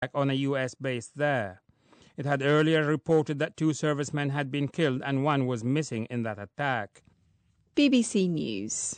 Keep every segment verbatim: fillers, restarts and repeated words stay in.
on a U S base there. It had earlier reported that two servicemen had been killed and one was missing in that attack. B B C News.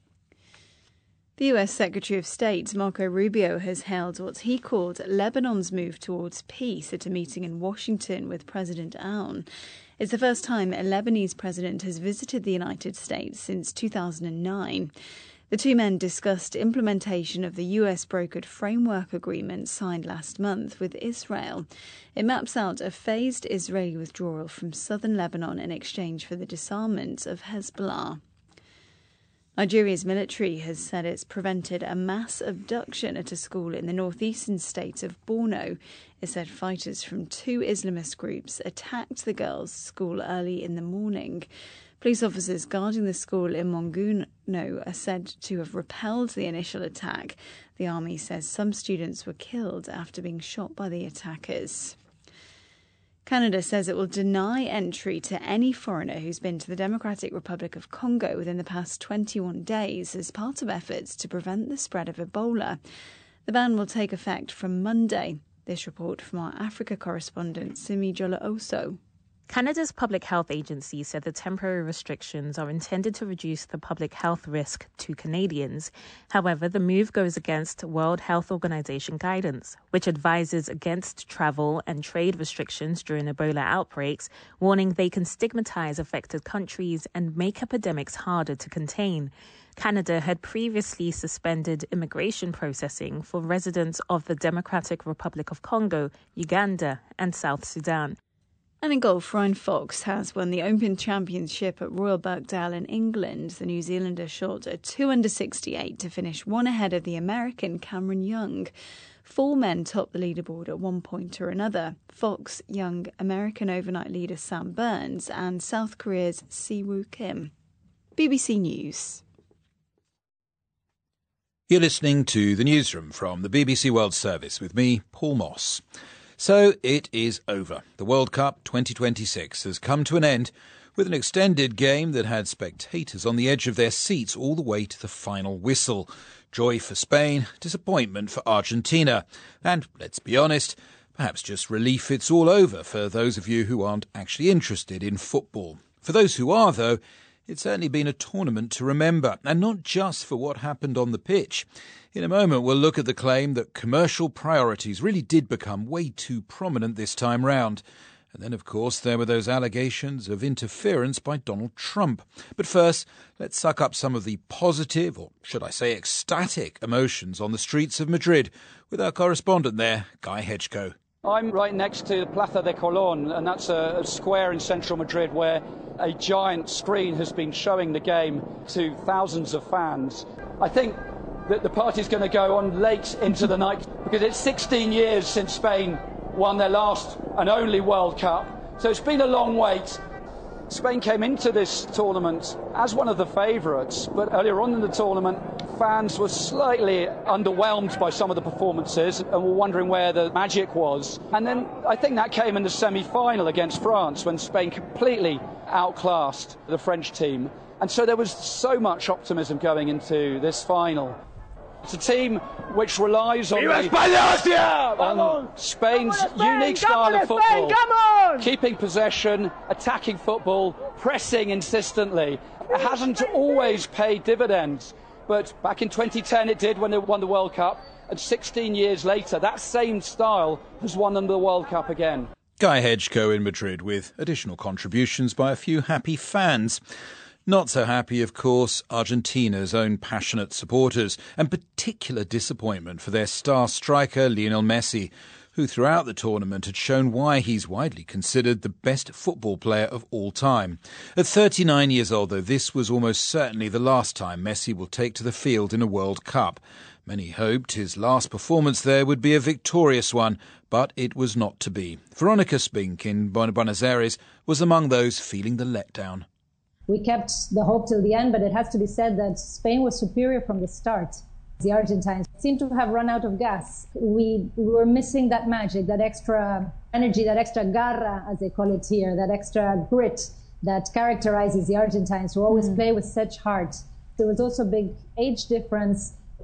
The U S Secretary of State, Marco Rubio, has hailed what he called Lebanon's move towards peace at a meeting in Washington with President Aoun. It's the first time a Lebanese president has visited the United States since two thousand nine. The two men discussed implementation of the U S-brokered framework agreement signed last month with Israel. It maps out a phased Israeli withdrawal from southern Lebanon in exchange for the disarmament of Hezbollah. Nigeria's military has said it's prevented a mass abduction at a school in the northeastern state of Borno. It said fighters from two Islamist groups attacked the girls' school early in the morning. Police officers guarding the school in Monguno are said to have repelled the initial attack. The army says some students were killed after being shot by the attackers. Canada says it will deny entry to any foreigner who's been to the Democratic Republic of Congo within the past twenty-one days as part of efforts to prevent the spread of Ebola. The ban will take effect from Monday. This report from our Africa correspondent, Simi Jola-Oso. Canada's Public Health Agency said the temporary restrictions are intended to reduce the public health risk to Canadians. However, the move goes against World Health Organization guidance, which advises against travel and trade restrictions during Ebola outbreaks, warning they can stigmatize affected countries and make epidemics harder to contain. Canada had previously suspended immigration processing for residents of the Democratic Republic of Congo, Uganda, and South Sudan. And in golf, Ryan Fox has won the Open Championship at Royal Birkdale in England. The New Zealander shot a two under sixty-eight to finish one ahead of the American Cameron Young. Four men topped the leaderboard at one point or another. Fox, Young, American overnight leader Sam Burns and South Korea's Siwoo Kim. B B C News. You're listening to the newsroom from the B B C World Service with me, Paul Moss. So it is over. The World Cup twenty twenty-six has come to an end with an extended game that had spectators on the edge of their seats all the way to the final whistle. Joy for Spain, disappointment for Argentina, and, let's be honest, perhaps just relief it's all over for those of you who aren't actually interested in football. For those who are, though, it's certainly been a tournament to remember, and not just for what happened on the pitch. In a moment, we'll look at the claim that commercial priorities really did become way too prominent this time round. And then, of course, there were those allegations of interference by Donald Trump. But first, let's suck up some of the positive, or should I say ecstatic, emotions on the streets of Madrid with our correspondent there, Guy Hedgecoe. I'm right next to Plaza de Colón, and that's a square in central Madrid where a giant screen has been showing the game to thousands of fans. I think that the party's going to go on late into the night because it's sixteen years since Spain won their last and only World Cup. So it's been a long wait. Spain came into this tournament as one of the favourites, but earlier on in the tournament, fans were slightly underwhelmed by some of the performances and were wondering where the magic was. And then I think that came in the semi-final against France when Spain completely outclassed the French team. And so there was so much optimism going into this final. It's a team which relies on, the, on Spain's Spain, unique style of football, Spain, keeping possession, attacking football, pressing insistently. It hasn't always paid dividends, but back in twenty ten it did when they won the World Cup, and sixteen years later that same style has won them the World Cup again. Guy Hedgecoe in Madrid with additional contributions by a few happy fans. Not so happy, of course, Argentina's own passionate supporters, and particular disappointment for their star striker Lionel Messi, who throughout the tournament had shown why he's widely considered the best football player of all time. At thirty-nine years old, though, this was almost certainly the last time Messi will take to the field in a World Cup. Many hoped his last performance there would be a victorious one, but it was not to be. Veronica Spink in Buenos Aires was among those feeling the letdown. We kept the hope till the end, but it has to be said that Spain was superior from the start. The Argentines seemed to have run out of gas. We, we were missing that magic, that extra energy, that extra garra, as they call it here, that extra grit that characterizes the Argentines, who always mm. play with such heart. There was also a big age difference.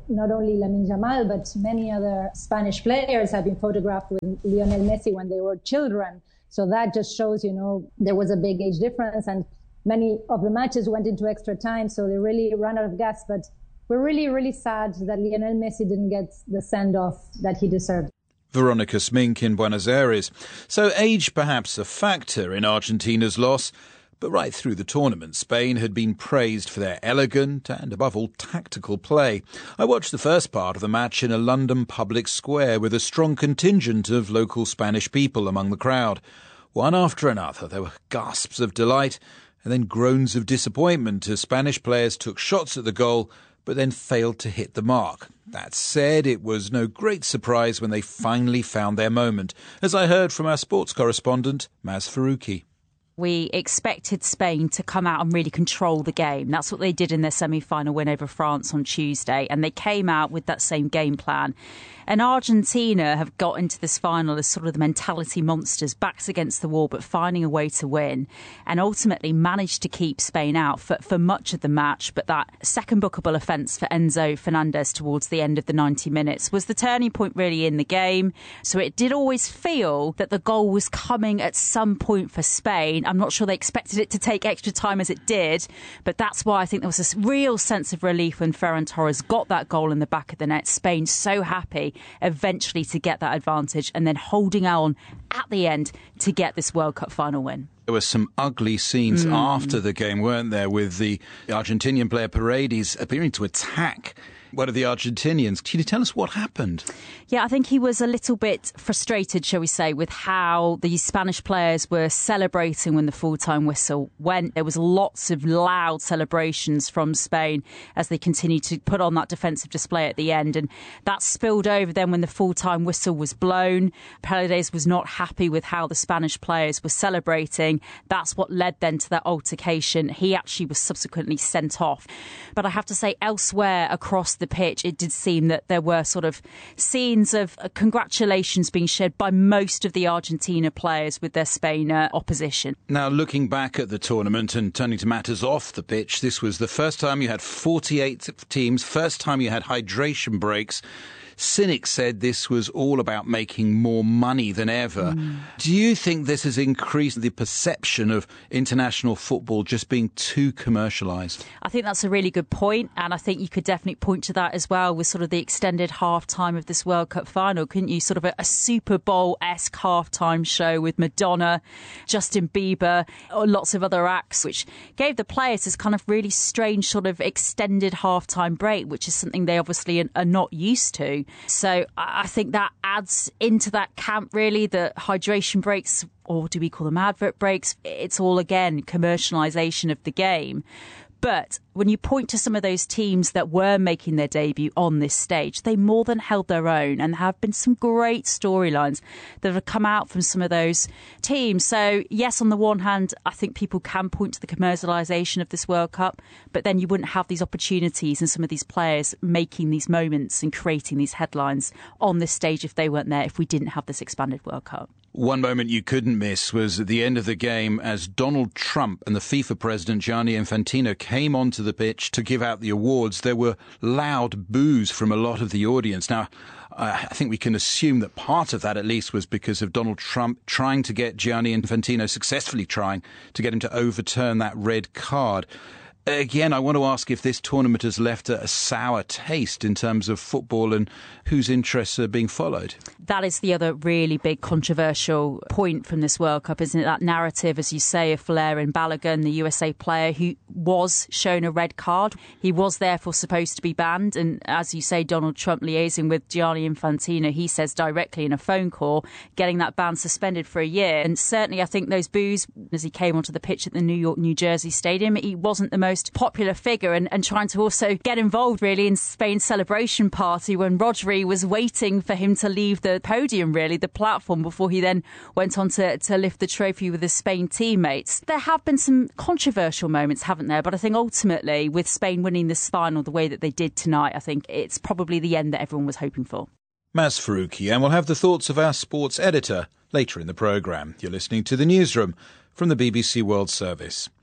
not only Lamine Yamal, but many other Spanish players have been photographed with Lionel Messi when they were children. So that just shows, you know, there was a big age difference, and many of the matches went into extra time. So they really ran out of gas. But we're really, really sad that Lionel Messi didn't get the send-off that he deserved. Veronica Smink in Buenos Aires. So age perhaps a factor in Argentina's loss, but right through the tournament, Spain had been praised for their elegant and, above all, tactical play. I watched the first part of the match in a London public square with a strong contingent of local Spanish people among the crowd. One after another, there were gasps of delight and then groans of disappointment as Spanish players took shots at the goal but then failed to hit the mark. That said, it was no great surprise when they finally found their moment, as I heard from our sports correspondent, Maz Faruqi. We expected Spain to come out and really control the game. That's what they did in their semi-final win over France on Tuesday, and they came out with that same game plan. And Argentina have got into this final as sort of the mentality monsters, backs against the wall, but finding a way to win, and ultimately managed to keep Spain out for, for much of the match. But that second bookable offence for Enzo Fernandez towards the end of the ninety minutes was the turning point really in the game. So it did always feel that the goal was coming at some point for Spain. I'm not sure they expected it to take extra time as it did, but that's why I think there was this real sense of relief when Ferran Torres got that goal in the back of the net. Spain so happy eventually to get that advantage and then holding on at the end to get this World Cup final win. There were some ugly scenes mm. after the game, weren't there, with the Argentinian player Paredes appearing to attack one of the Argentinians. Can you tell us what happened? Yeah, I think he was a little bit frustrated, shall we say, with how the Spanish players were celebrating when the full-time whistle went. There was lots of loud celebrations from Spain as they continued to put on that defensive display at the end. And that spilled over then when the full-time whistle was blown. Paredes was not happy with how the Spanish players were celebrating. That's what led then to that altercation. He actually was subsequently sent off. But I have to say, elsewhere across the pitch, it did seem that there were sort of scenes of congratulations being shared by most of the Argentina players with their Spain uh, opposition. Now, looking back at the tournament and turning to matters off the pitch, this was the first time you had forty-eight teams, first time you had hydration breaks. Cynics said this was all about making more money than ever. Mm. Do you think this has increased the perception of international football just being too commercialised? I think that's a really good point, and I think you could definitely point to that as well with sort of the extended half-time of this World Cup final, couldn't you? Sort of a, a Super Bowl-esque half-time show with Madonna, Justin Bieber, or lots of other acts, which gave the players this kind of really strange sort of extended half-time break, which is something they obviously are not used to. So I think that adds into that camp, really, the hydration breaks, or do we call them advert breaks? It's all, again, commercialisation of the game. But when you point to some of those teams that were making their debut on this stage, they more than held their own, and have been some great storylines that have come out from some of those teams. So, yes, on the one hand, I think people can point to the commercialisation of this World Cup, but then you wouldn't have these opportunities and some of these players making these moments and creating these headlines on this stage if they weren't there, if we didn't have this expanded World Cup. One moment you couldn't miss was at the end of the game as Donald Trump and the FIFA president Gianni Infantino came onto the pitch to give out the awards. There were loud boos from a lot of the audience. Now, I think we can assume that part of that at least was because of Donald Trump trying to get Gianni Infantino, successfully trying to get him to overturn that red card. Again, I want to ask if this tournament has left a, a sour taste in terms of football and whose interests are being followed. That is the other really big controversial point from this World Cup, isn't it? That narrative, as you say, of Valérien Balogun, the U S A player who was shown a red card. He was therefore supposed to be banned. And as you say, Donald Trump liaising with Gianni Infantino, he says directly in a phone call, getting that ban suspended for a year. And certainly I think those boos, as he came onto the pitch at the New York, New Jersey Stadium, he wasn't the most most popular figure, and, and trying to also get involved really in Spain's celebration party when Rodri was waiting for him to leave the podium, really, the platform, before he then went on to, to lift the trophy with his Spain teammates. There have been some controversial moments, haven't there? But I think ultimately, with Spain winning this final the way that they did tonight, I think it's probably the end that everyone was hoping for. Maz Faruqi, and we'll have the thoughts of our sports editor later in the programme. You're listening to The Newsroom from the B B C World Service.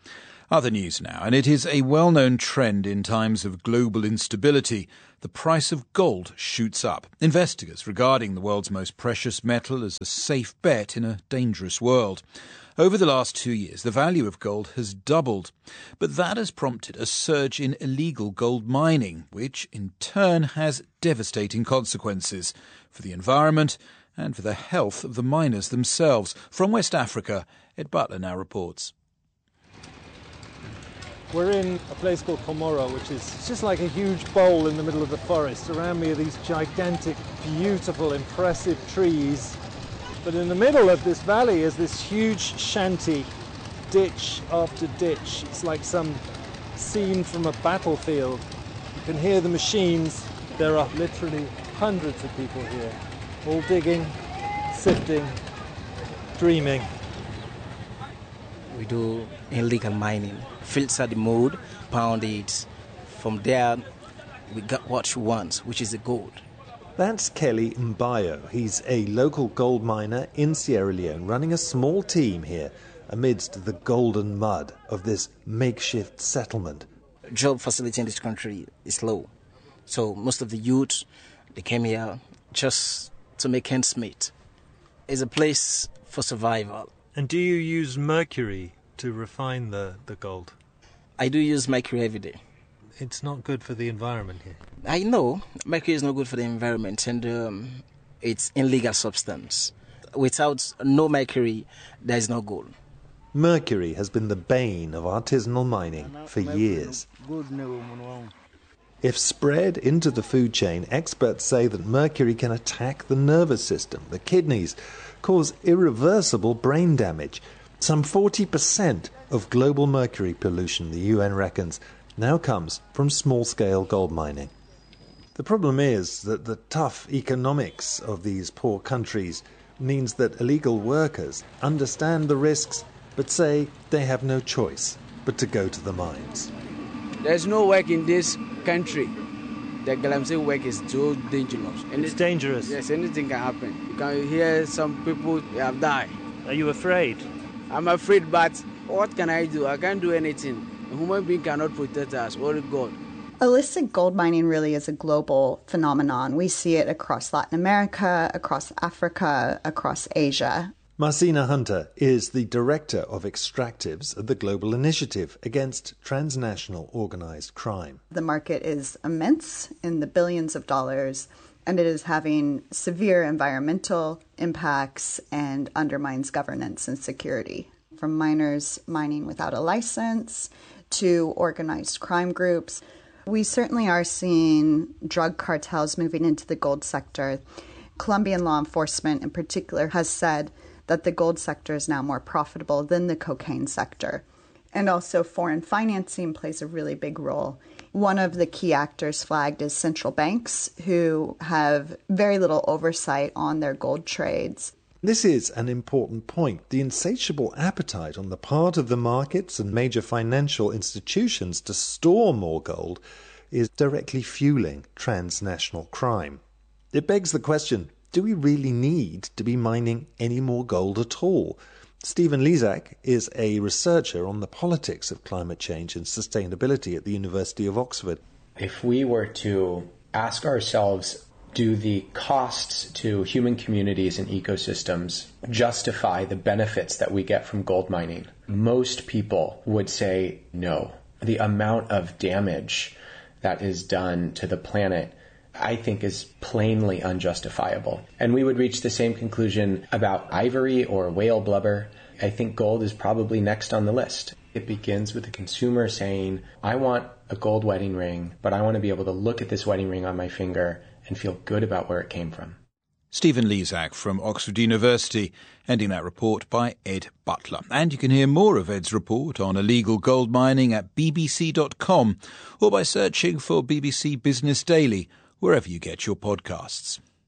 Other news now, and it is a well-known trend in times of global instability. The price of gold shoots up. Investigators regarding the world's most precious metal as a safe bet in a dangerous world. Over the last two years, the value of gold has doubled. But that has prompted a surge in illegal gold mining, which in turn has devastating consequences for the environment and for the health of the miners themselves. From West Africa, Ed Butler now reports. We're in a place called Komoro, which is it's just like a huge bowl in the middle of the forest. Around me are these gigantic, beautiful, impressive trees. But in the middle of this valley is this huge shanty, ditch after ditch. It's like some scene from a battlefield. You can hear the machines. There are literally hundreds of people here, all digging, sifting, dreaming. We do illegal mining. Filter the mud, pound it. From there, we got what we want, which is the gold. That's Kelly Mbayo. He's a local gold miner in Sierra Leone, running a small team here amidst the golden mud of this makeshift settlement. Job facility in this country is low. So most of the youth, they came here just to make ends meet. It's a place for survival. And do you use mercury to refine the, the gold? I do use mercury every day. It's not good for the environment here. I know mercury is not good for the environment, and um, it's illegal substance. Without no mercury, there is no gold. Mercury has been the bane of artisanal mining for years. If spread into the food chain, experts say that mercury can attack the nervous system, the kidneys, cause irreversible brain damage. Some forty percent of global mercury pollution, the U N reckons, now comes from small-scale gold mining. The problem is that the tough economics of these poor countries means that illegal workers understand the risks but say they have no choice but to go to the mines. There's no work in this country. The Galamsey work is too dangerous. And it's dangerous? Yes, anything can happen. You can hear some people have died. Are you afraid? I'm afraid, but what can I do? I can't do anything. A human being cannot protect us, only God. Illicit gold mining really is a global phenomenon. We see it across Latin America, across Africa, across Asia. Marcina Hunter is the director of extractives at the Global Initiative Against Transnational Organized Crime. The market is immense, in the billions of dollars, and it is having severe environmental impacts and undermines governance and security. From miners mining without a license to organized crime groups. We certainly are seeing drug cartels moving into the gold sector. Colombian law enforcement in particular has said that the gold sector is now more profitable than the cocaine sector. And also foreign financing plays a really big role. One of the key actors flagged is central banks, who have very little oversight on their gold trades. This is an important point. The insatiable appetite on the part of the markets and major financial institutions to store more gold is directly fueling transnational crime. It begs the question, do we really need to be mining any more gold at all? Stephen Lezak is a researcher on the politics of climate change and sustainability at the University of Oxford. If we were to ask ourselves, do the costs to human communities and ecosystems justify the benefits that we get from gold mining? Most people would say no. The amount of damage that is done to the planet, I think, is plainly unjustifiable. And we would reach the same conclusion about ivory or whale blubber. I think gold is probably next on the list. It begins with the consumer saying, I want a gold wedding ring, but I want to be able to look at this wedding ring on my finger and feel good about where it came from. Stephen Lezak from Oxford University, ending that report by Ed Butler. And you can hear more of Ed's report on illegal gold mining at b b c dot com or by searching for B B C Business Daily, wherever you get your podcasts.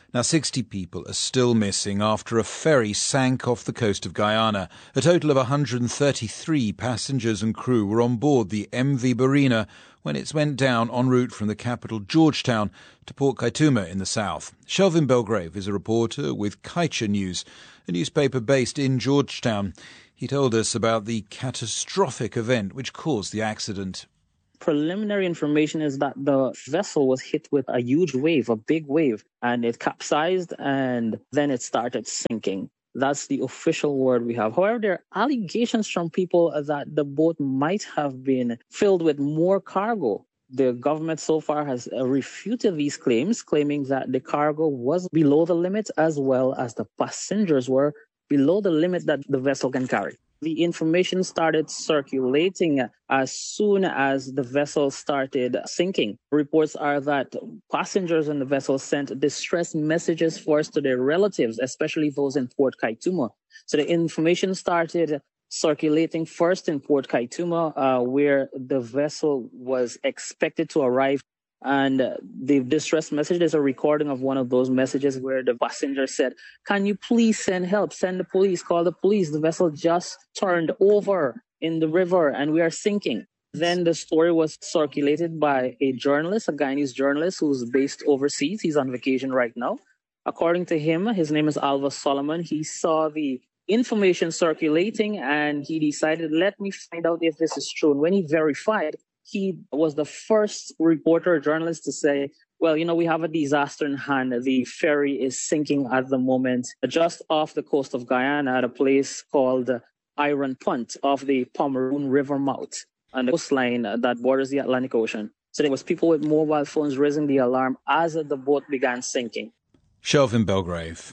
Now, sixty people are still missing after a ferry sank off the coast of Guyana. A total of one hundred thirty-three passengers and crew were on board the M V Barina when it went down en route from the capital Georgetown to Port Kaituma in the south. Shelvin Belgrave is a reporter with Kaicha News, a newspaper based in Georgetown. He told us about the catastrophic event which caused the accident. Preliminary information is that the vessel was hit with a huge wave, a big wave, and it capsized and then it started sinking. That's the official word we have. However, there are allegations from people that the boat might have been filled with more cargo. The government so far has refuted these claims, claiming that the cargo was below the limit as well as the passengers were below the limit that the vessel can carry. The information started circulating as soon as the vessel started sinking. Reports are that passengers on the vessel sent distress messages first to their relatives, especially those in Port Kaituma. So the information started circulating first in Port Kaituma, uh, where the vessel was expected to arrive. And uh, the distress message is a recording of one of those messages where the passenger said, "Can you please send help? Send the police, call the police. The vessel just turned over in the river and we are sinking." Then the story was circulated by a journalist, a Guyanese journalist who's based overseas. He's on vacation right now. According to him, his name is Alva Solomon. He saw the information circulating and he decided, let me find out if this is true. And when he verified, he was the first reporter, journalist to say, well, you know, we have a disaster in hand. The ferry is sinking at the moment just off the coast of Guyana at a place called Iron Punt off the Pomeroon River mouth on the coastline that borders the Atlantic Ocean. So there was people with mobile phones raising the alarm as the boat began sinking. Shelvin Belgrave.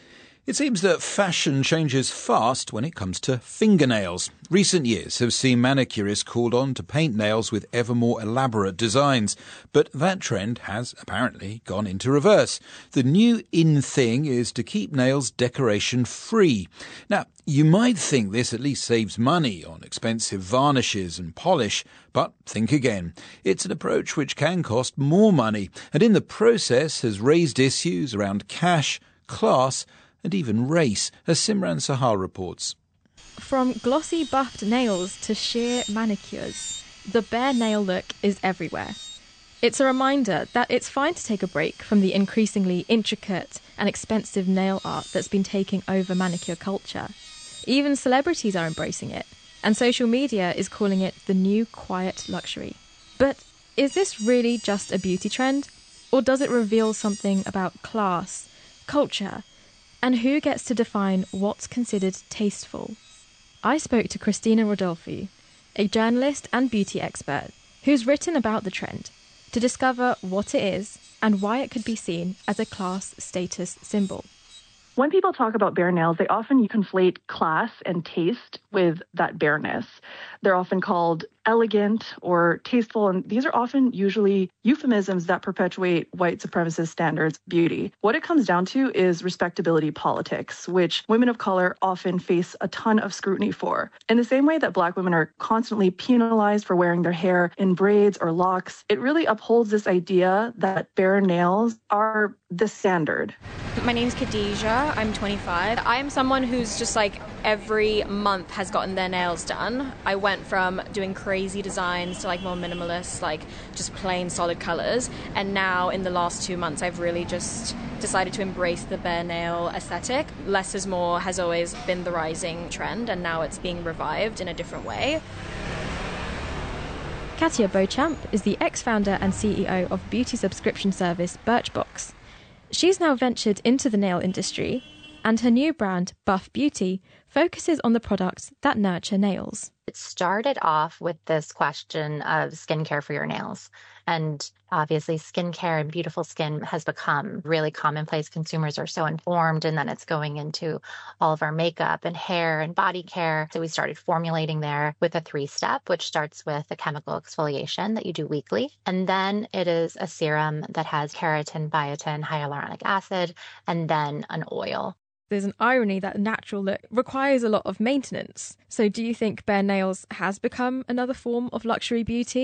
It seems that fashion changes fast when it comes to fingernails. Recent years have seen manicurists called on to paint nails with ever more elaborate designs, but that trend has apparently gone into reverse. The new in thing is to keep nails decoration free. Now, you might think this at least saves money on expensive varnishes and polish, but think again. It's an approach which can cost more money, and in the process has raised issues around cash, class, and even race, as Simran Sahar reports. From glossy buffed nails to sheer manicures, the bare nail look is everywhere. It's a reminder that it's fine to take a break from the increasingly intricate and expensive nail art that's been taking over manicure culture. Even celebrities are embracing it, and social media is calling it the new quiet luxury. But is this really just a beauty trend? Or does it reveal something about class, culture, and who gets to define what's considered tasteful? I spoke to Christina Rodolfi, a journalist and beauty expert who's written about the trend, to discover what it is and why it could be seen as a class status symbol. When people talk about bare nails, they often conflate class and taste with that bareness. They're often called elegant or tasteful, and these are often usually euphemisms that perpetuate white supremacist standards of beauty. What it comes down to is respectability politics, which women of color often face a ton of scrutiny for. In the same way that Black women are constantly penalized for wearing their hair in braids or locks, it really upholds this idea that bare nails are the standard. My name's Khadija. I'm twenty-five. I'm someone who's just like every month has gotten their nails done. I went from doing crazy designs to like more minimalist, like just plain solid colors. And now in the last two months, I've really just decided to embrace the bare nail aesthetic. Less is more has always been the rising trend, and now it's being revived in a different way. Katia Beauchamp is the ex-founder and C E O of beauty subscription service Birchbox. She's now ventured into the nail industry, and her new brand, Buff Beauty, focuses on the products that nurture nails. It started off with this question of skincare for your nails. And obviously, skincare and beautiful skin has become really commonplace. Consumers are so informed, and then it's going into all of our makeup and hair and body care. So we started formulating there with a three-step, which starts with a chemical exfoliation that you do weekly. And then it is a serum that has keratin, biotin, hyaluronic acid, and then an oil. There's an irony that natural look requires a lot of maintenance. So do you think bare nails has become another form of luxury beauty?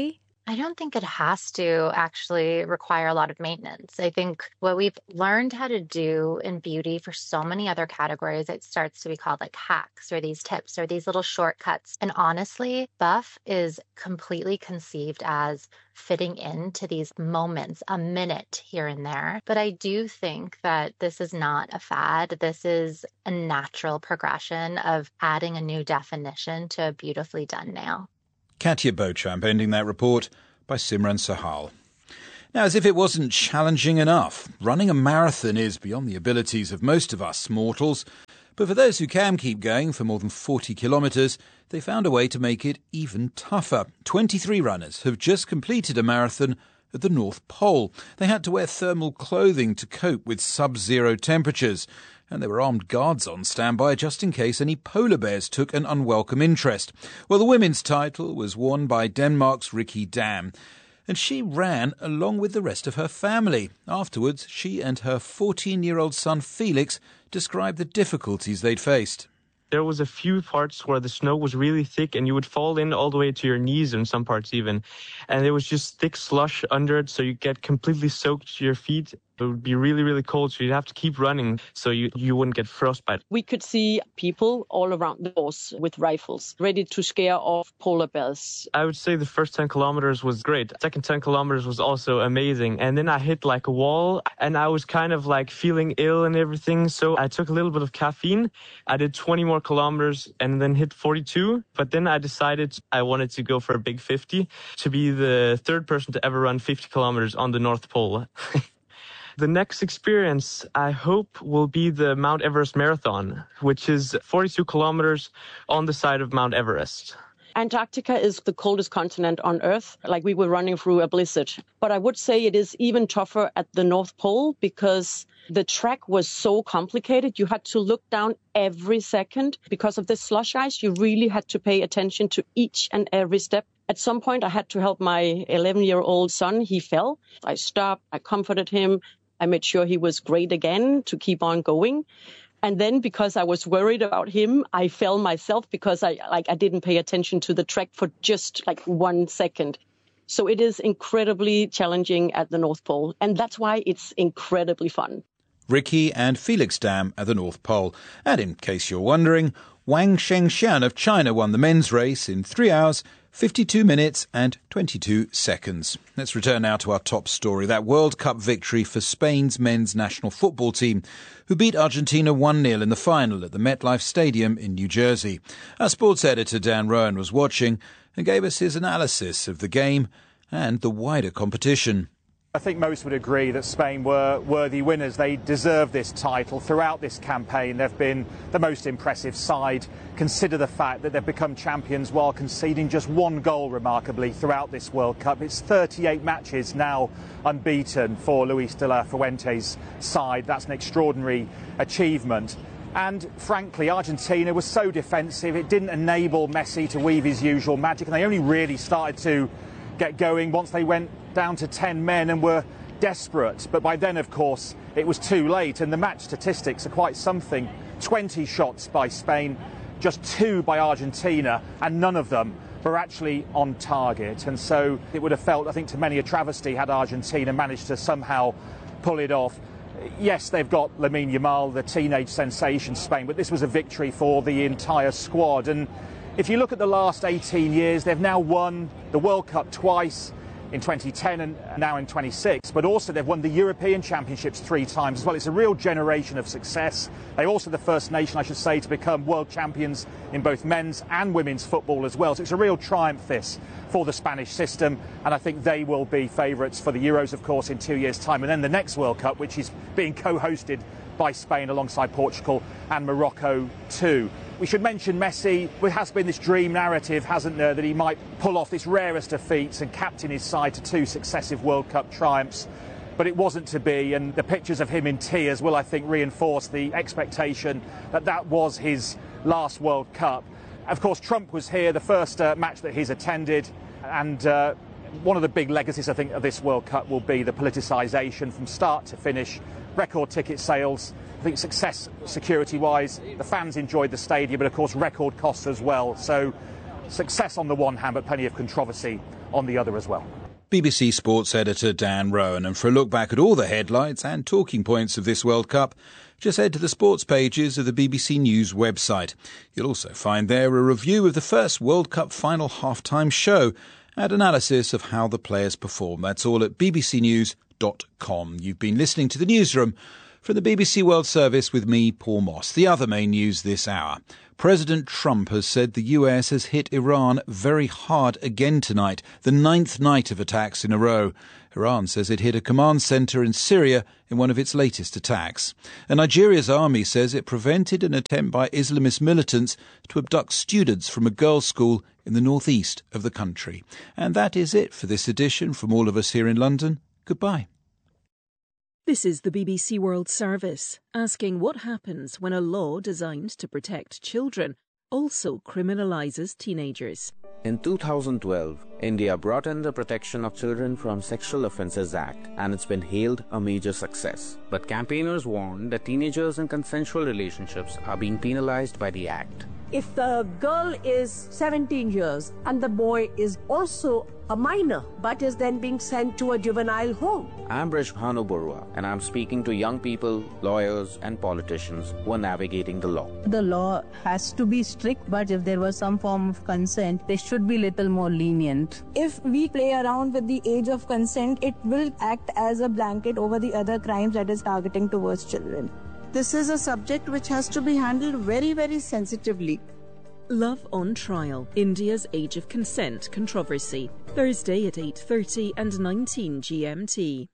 I don't think it has to actually require a lot of maintenance. I think what we've learned how to do in beauty for so many other categories, it starts to be called like hacks or these tips or these little shortcuts. And honestly, buff is completely conceived as fitting into these moments, a minute here and there. But I do think that this is not a fad. This is a natural progression of adding a new definition to a beautifully done nail. Katya Beauchamp ending that report by Simran Sahal. Now, as if it wasn't challenging enough, running a marathon is beyond the abilities of most of us mortals. But for those who can keep going for more than forty kilometres, they found a way to make it even tougher. twenty-three runners have just completed a marathon at the North Pole. They had to wear thermal clothing to cope with sub-zero temperatures, and there were armed guards on standby just in case any polar bears took an unwelcome interest. Well, the women's title was won by Denmark's Ricky Dam, and she ran along with the rest of her family. Afterwards, she and her fourteen-year-old son Felix described the difficulties they'd faced. There was a few parts where the snow was really thick and you would fall in all the way to your knees in some parts even. And there was just thick slush under it, so you get completely soaked to your feet. It would be really, really cold, so you'd have to keep running so you, you wouldn't get frostbite. We could see people all around the course with rifles, ready to scare off polar bears. I would say the first ten kilometers was great. Second ten kilometers was also amazing. And then I hit like a wall and I was kind of like feeling ill and everything. So I took a little bit of caffeine. I did twenty more kilometers and then hit forty-two. But then I decided I wanted to go for a big fifty to be the third person to ever run fifty kilometers on the North Pole. The next experience, I hope, will be the Mount Everest Marathon, which is forty-two kilometers on the side of Mount Everest. Antarctica is the coldest continent on Earth, like we were running through a blizzard. But I would say it is even tougher at the North Pole because the track was so complicated. You had to look down every second. Because of the slush ice, you really had to pay attention to each and every step. At some point, I had to help my eleven-year-old son. He fell. I stopped. I comforted him. I made sure he was great again to keep on going. And then because I was worried about him, I fell myself because I like I didn't pay attention to the track for just like one second. So it is incredibly challenging at the North Pole. And that's why it's incredibly fun. Ricky and Felix Dam at the North Pole. And in case you're wondering, Wang Shengxian of China won the men's race in three hours, fifty-two minutes and twenty-two seconds. Let's return now to our top story, that World Cup victory for Spain's men's national football team, who beat Argentina one nil in the final at the MetLife Stadium in New Jersey. Our sports editor Dan Rowan was watching and gave us his analysis of the game and the wider competition. I think most would agree that Spain were worthy winners. They deserve this title. Throughout this campaign, they've been the most impressive side. Consider the fact that they've become champions while conceding just one goal, remarkably, throughout this World Cup. It's thirty-eight matches now unbeaten for Luis de la Fuente's side. That's an extraordinary achievement. And frankly, Argentina was so defensive, it didn't enable Messi to weave his usual magic, and they only really started to get going once they went down to ten men and were desperate. But by then, of course, it was too late, and the match statistics are quite something. twenty shots by Spain, just two by Argentina, and none of them were actually on target. And so it would have felt, I think, to many a travesty had Argentina managed to somehow pull it off. Yes, they've got Lamine Yamal, the teenage sensation Spain, but this was a victory for the entire squad. And if you look at the last eighteen years, they've now won the World Cup twice, in twenty ten and now in twenty-six, but also they've won the European Championships three times as well. It's a real generation of success. They're also the first nation, I should say, to become world champions in both men's and women's football as well. So it's a real triumph, this, for the Spanish system, and I think they will be favourites for the Euros, of course, in two years' time, and then the next World Cup, which is being co-hosted by Spain alongside Portugal and Morocco too. We should mention Messi. There has been this dream narrative, hasn't there, that he might pull off this rarest of feats and captain his side to two successive World Cup triumphs. But it wasn't to be, and the pictures of him in tears will, I think, reinforce the expectation that that was his last World Cup. Of course, Trump was here, the first uh, match that he's attended, and uh, one of the big legacies, I think, of this World Cup will be the politicisation from start to finish. Record ticket sales, I think success security-wise, the fans enjoyed the stadium, but of course record costs as well. So success on the one hand, but plenty of controversy on the other as well. B B C Sports editor Dan Rowan. And for a look back at all the headlines and talking points of this World Cup, just head to the sports pages of the B B C News website. You'll also find there a review of the first World Cup final half-time show and analysis of how the players perform. That's all at b b c news dot com. You've been listening to The Newsroom from the B B C World Service with me, Paul Moss. The other main news this hour. President Trump has said the U S has hit Iran very hard again tonight, the ninth night of attacks in a row. Iran says it hit a command centre in Syria in one of its latest attacks. And Nigeria's army says it prevented an attempt by Islamist militants to abduct students from a girls' school in the northeast of the country. And that is it for this edition from all of us here in London. Goodbye. This is the B B C World Service, asking what happens when a law designed to protect children also criminalises teenagers. In two thousand twelve, India brought in the Protection of Children from Sexual Offences Act, and it's been hailed a major success. But campaigners warn that teenagers in consensual relationships are being penalised by the act. If the girl is seventeen years and the boy is also a minor but is then being sent to a juvenile home. I'm Brish Bhanu Barua, and I'm speaking to young people, lawyers and politicians who are navigating the law. The law has to be strict, but if there was some form of consent, they should be little more lenient. If we play around with the age of consent, it will act as a blanket over the other crimes that is targeting towards children. This is a subject which has to be handled very, very sensitively. Love on Trial, India's Age of Consent controversy. Thursday at eight thirty and nineteen G M T.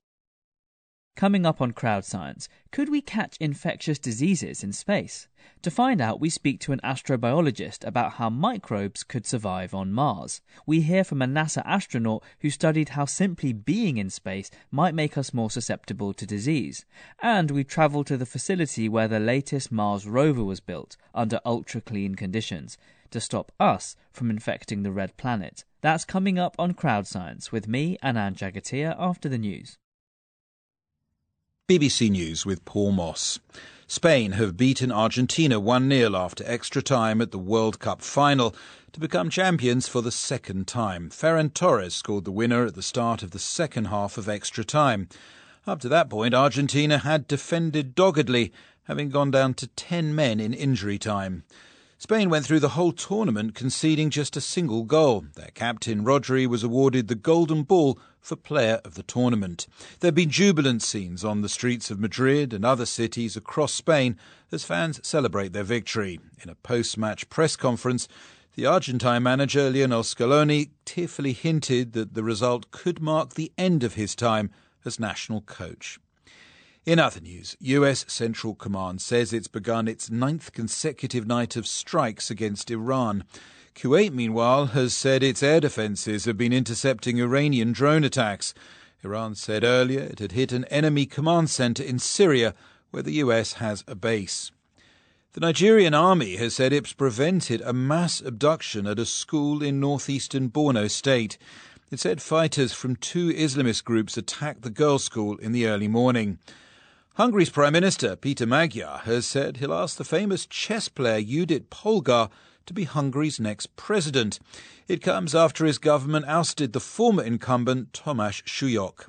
Coming up on Crowd Science, could we catch infectious diseases in space? To find out, we speak to an astrobiologist about how microbes could survive on Mars. We hear from a NASA astronaut who studied how simply being in space might make us more susceptible to disease. And we travel to the facility where the latest Mars rover was built under ultra-clean conditions to stop us from infecting the red planet. That's coming up on Crowd Science with me, Anand Jagatia, after the news. B B C News with Paul Moss. Spain have beaten Argentina one nil after extra time at the World Cup final to become champions for the second time. Ferran Torres scored the winner at the start of the second half of extra time. Up to that point, Argentina had defended doggedly, having gone down to ten men in injury time. Spain went through the whole tournament conceding just a single goal. Their captain, Rodri, was awarded the Golden Ball for Player of the Tournament. There have been jubilant scenes on the streets of Madrid and other cities across Spain as fans celebrate their victory. In a post-match press conference, the Argentine manager, Lionel Scaloni, tearfully hinted that the result could mark the end of his time as national coach. In other news, U S Central Command says it's begun its ninth consecutive night of strikes against Iran. Kuwait, meanwhile, has said its air defences have been intercepting Iranian drone attacks. Iran said earlier it had hit an enemy command centre in Syria, where the U S has a base. The Nigerian army has said it's prevented a mass abduction at a school in northeastern Borno state. It said fighters from two Islamist groups attacked the girls' school in the early morning. Hungary's Prime Minister, Peter Magyar, has said he'll ask the famous chess player Judit Polgar to be Hungary's next president. It comes after his government ousted the former incumbent Tomasz Sujok.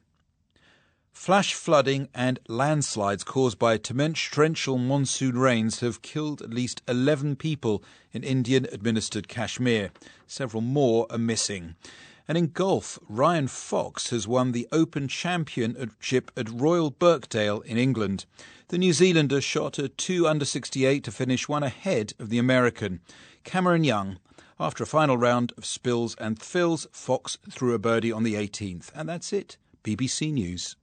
Flash flooding and landslides caused by torrential monsoon rains have killed at least eleven people in Indian-administered Kashmir. Several more are missing. And in golf, Ryan Fox has won the Open Championship at Royal Birkdale in England. The New Zealander shot a two under sixty-eight to finish one ahead of the American, Cameron Young. After a final round of spills and thrills, Fox threw a birdie on the eighteenth. And that's it. B B C News.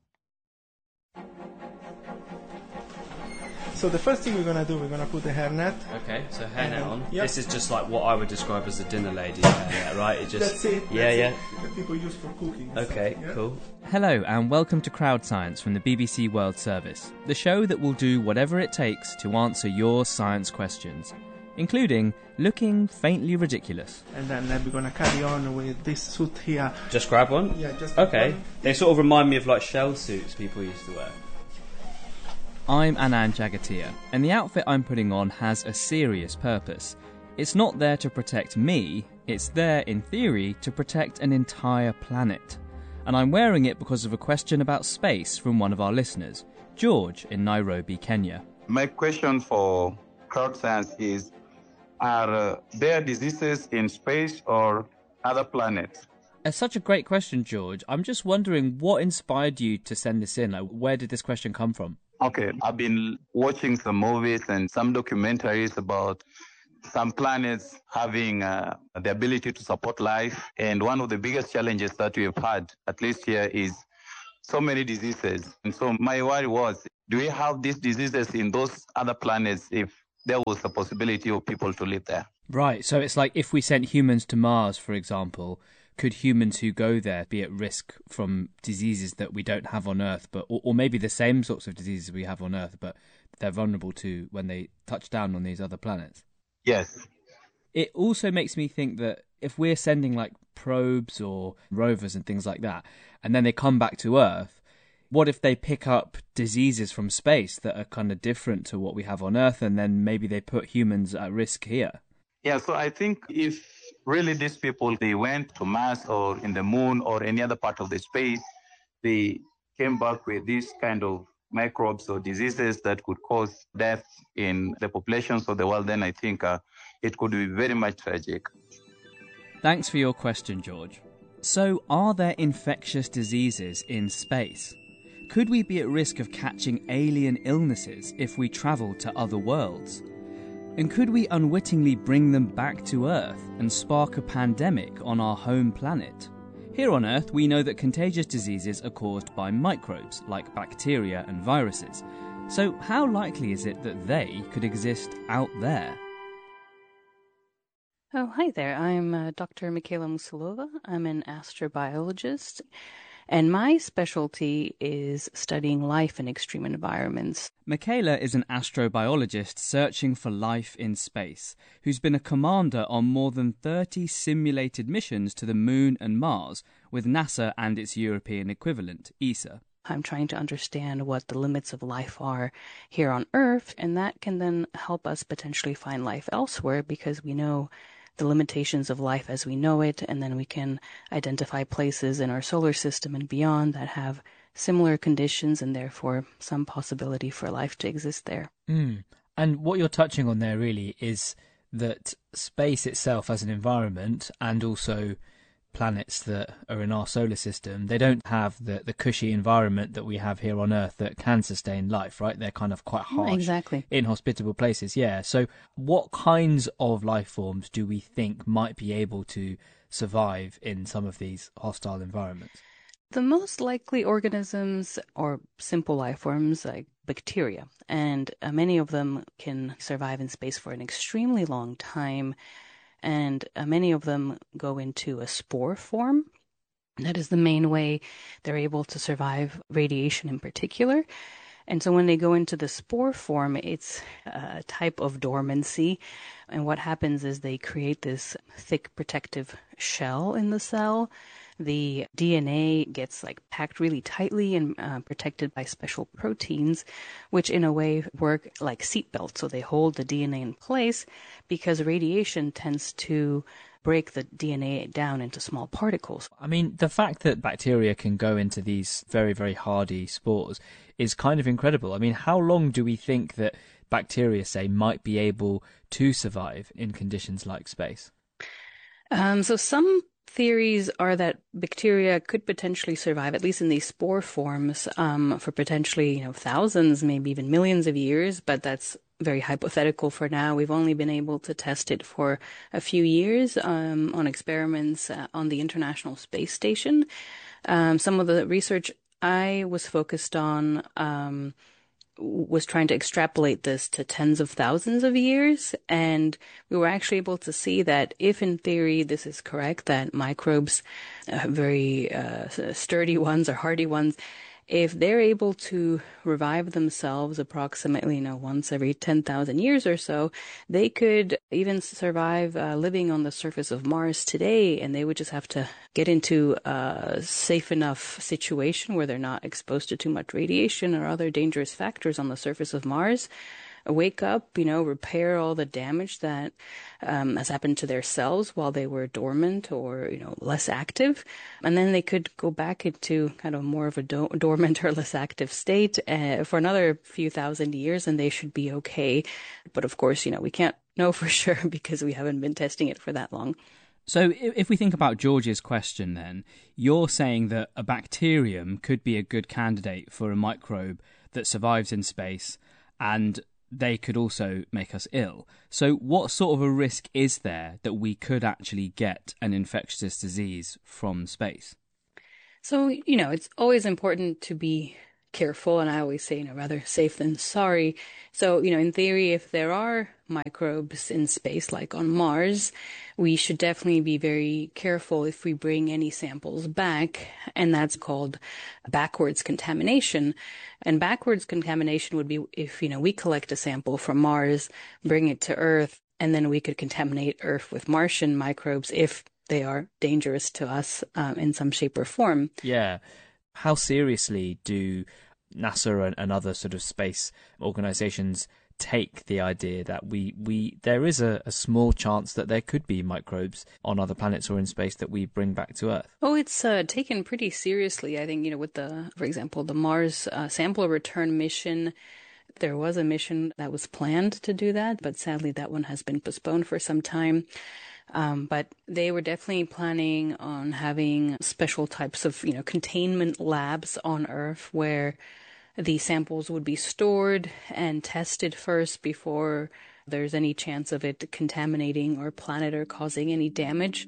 So the first thing we're going to do, we're going to put the hairnet. Okay, so hairnet um, on. Yep. This is just like what I would describe as a dinner lady hairnet, right? It just That's it. Yeah, that's yeah. It, that people use for cooking. Okay, yeah? cool. Hello and welcome to Crowd Science from the B B C World Service, the show that will do whatever it takes to answer your science questions, including looking faintly ridiculous. And then uh, we're going to carry on with this suit here. Just grab one? Yeah, just Okay. one. They sort of remind me of like shell suits people used to wear. I'm Anand Jagatia, and the outfit I'm putting on has a serious purpose. It's not there to protect me, It's there, in theory, to protect an entire planet. And I'm wearing it because of a question about space from one of our listeners, George in Nairobi, Kenya. My question for crowd science is, are uh, there diseases in space or other planets? It's such a great question, George. I'm just wondering what inspired you to send this in. Like, where did this question come from? Okay, I've been watching some movies and some documentaries about some planets having uh, the ability to support life. And one of the biggest challenges that we've had, at least here, is so many diseases. And so my worry was, do we have these diseases in those other planets if there was a possibility of people to live there? Right, so it's like if we sent humans to Mars, for example, could humans who go there be at risk from diseases that we don't have on Earth, but or, or maybe the same sorts of diseases we have on Earth, but they're vulnerable to when they touch down on these other planets? Yes. It also makes me think that if we're sending like probes or rovers and things like that, and then they come back to Earth, what if they pick up diseases from space that are kind of different to what we have on Earth, and then maybe they put humans at risk here? Yeah, so I think if really these people, they went to Mars or in the moon or any other part of the space, they came back with these kind of microbes or diseases that could cause death in the populations of the world, then I think uh, it could be very much tragic. Thanks for your question, George. So, are there infectious diseases in space? Could we be at risk of catching alien illnesses if we travel to other worlds? And could we unwittingly bring them back to Earth and spark a pandemic on our home planet? Here on Earth, we know that contagious diseases are caused by microbes, like bacteria and viruses. So how likely is it that they could exist out there? Oh, hi there. I'm uh, Doctor Michaela Musilova. I'm an astrobiologist, and my specialty is studying life in extreme environments. Michaela is an astrobiologist searching for life in space, who's been a commander on more than thirty simulated missions to the Moon and Mars with NASA and its European equivalent, E S A. I'm trying to understand what the limits of life are here on Earth, and that can then help us potentially find life elsewhere, because we know the limitations of life as we know it, and then we can identify places in our solar system and beyond that have similar conditions and therefore some possibility for life to exist there. Mm. And what you're touching on there really is that space itself as an environment, and also planets that are in our solar system, they don't have the, the cushy environment that we have here on Earth that can sustain life, right? They're kind of quite harsh, exactly, inhospitable places. Yeah. So what kinds of life forms do we think might be able to survive in some of these hostile environments? The most likely organisms or simple life forms like bacteria, and uh, many of them can survive in space for an extremely long time. And uh, many of them go into a spore form. That is the main way they're able to survive radiation in particular. And so when they go into the spore form, it's a type of dormancy. And what happens is they create this thick protective shell in the cell. The D N A gets like packed really tightly and uh, protected by special proteins, which in a way work like seatbelts. So they hold the D N A in place because radiation tends to break the D N A down into small particles. I mean, the fact that bacteria can go into these very, very hardy spores is kind of incredible. I mean, how long do we think that bacteria, say, might be able to survive in conditions like space? Um, so some theories are that bacteria could potentially survive, at least in these spore forms, um, for potentially, you know, thousands, maybe even millions of years, but that's very hypothetical for now. We've only been able to test it for a few years um, on experiments uh, on the International Space Station. Um, some of the research I was focused on um, was trying to extrapolate this to tens of thousands of years, and we were actually able to see that if in theory this is correct, that microbes, uh, very uh, sturdy ones or hardy ones, if they're able to revive themselves approximately, you know, once every ten thousand years or so, they could even survive uh, living on the surface of Mars today, and they would just have to get into a safe enough situation where they're not exposed to too much radiation or other dangerous factors on the surface of Mars. wake up, you know, repair all the damage that um, has happened to their cells while they were dormant or, you know, less active. And then they could go back into kind of more of a do- dormant or less active state uh, for another few thousand years, and they should be okay. But of course, you know, we can't know for sure because we haven't been testing it for that long. So if we think about George's question then, you're saying that a bacterium could be a good candidate for a microbe that survives in space, and they could also make us ill. So what sort of a risk is there that we could actually get an infectious disease from space? So, you know, it's always important to be careful, and I always say, you know, rather safe than sorry. So, you know, in theory, if there are microbes in space, like on Mars, we should definitely be very careful if we bring any samples back, and that's called backwards contamination. And backwards contamination would be if, you know, we collect a sample from Mars, bring it to Earth, and then we could contaminate Earth with Martian microbes if they are dangerous to us um, in some shape or form. Yeah. How seriously do NASA and, and other sort of space organizations take the idea that we, we there is a, a small chance that there could be microbes on other planets or in space that we bring back to Earth? Oh, it's uh, taken pretty seriously. I think, you know, with the, for example, the Mars uh, sample return mission, there was a mission that was planned to do that, but sadly that one has been postponed for some time. Um, but they were definitely planning on having special types of, you know, containment labs on Earth where the samples would be stored and tested first before there's any chance of it contaminating our planet or causing any damage.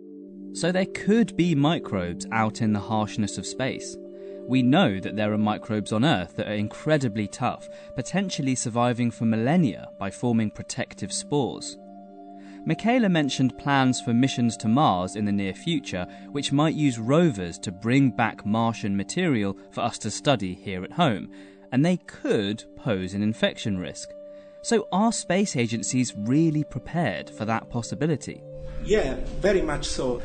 So there could be microbes out in the harshness of space. We know that there are microbes on Earth that are incredibly tough, potentially surviving for millennia by forming protective spores. Michaela mentioned plans for missions to Mars in the near future, which might use rovers to bring back Martian material for us to study here at home, and they could pose an infection risk. So are space agencies really prepared for that possibility? Yeah, very much so.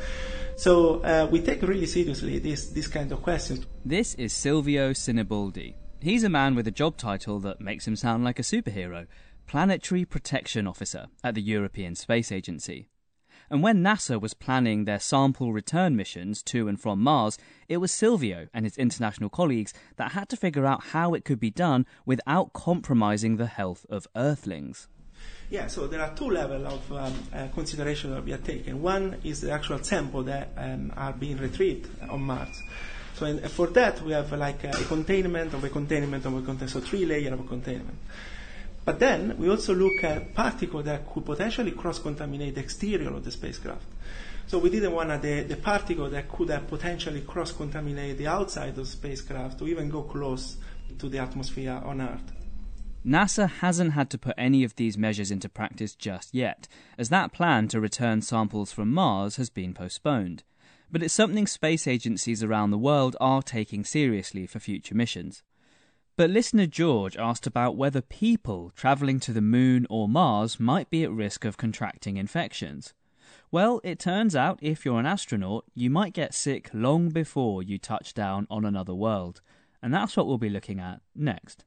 So uh, we take really seriously this, this kind of questions. This is Silvio Sinibaldi. He's a man with a job title that makes him sound like a superhero. Planetary Protection Officer at the European Space Agency. And when NASA was planning their sample return missions to and from Mars, it was Silvio and his international colleagues that had to figure out how it could be done without compromising the health of Earthlings. Yeah, so there are two levels of um, uh, consideration that we are taking. One is the actual sample that um, are being retrieved on Mars. So in, for that, we have uh, like a containment of a containment of a containment, so three layers of containment. But then we also look at particles that could potentially cross-contaminate the exterior of the spacecraft. So we didn't want the, the particle that could have potentially cross-contaminate the outside of the spacecraft to even go close to the atmosphere on Earth. NASA hasn't had to put any of these measures into practice just yet, as that plan to return samples from Mars has been postponed. But it's something space agencies around the world are taking seriously for future missions. But listener George asked about whether people travelling to the Moon or Mars might be at risk of contracting infections. Well, it turns out if you're an astronaut, you might get sick long before you touch down on another world. And that's what we'll be looking at next.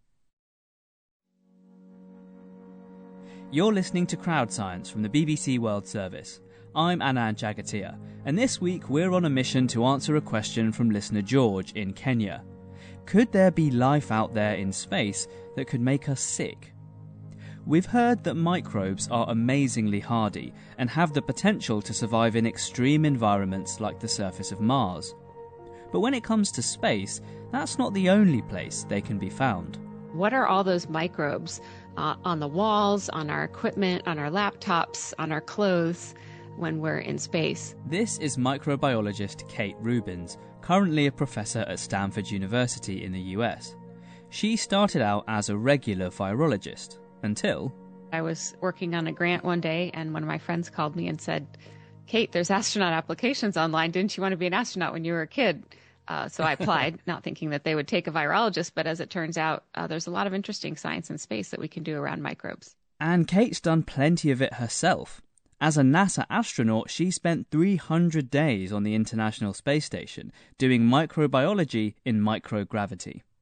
You're listening to Crowd Science from the B B C World Service. I'm Anand Jagatia, and this week we're on a mission to answer a question from listener George in Kenya. Could there be life out there in space that could make us sick? We've heard that microbes are amazingly hardy and have the potential to survive in extreme environments like the surface of Mars. But when it comes to space, that's not the only place they can be found. What are all those microbes uh, on the walls, on our equipment, on our laptops, on our clothes when we're in space? This is microbiologist Kate Rubins, currently a professor at Stanford University in the U S. She started out as a regular virologist until... I was working on a grant one day and one of my friends called me and said, Kate, there's astronaut applications online. Didn't you want to be an astronaut when you were a kid? Uh, so I applied, not thinking that they would take a virologist, but as it turns out, uh, there's a lot of interesting science in space that we can do around microbes. And Kate's done plenty of it herself. As a NASA astronaut, she spent three hundred days on the International Space Station doing microbiology in microgravity.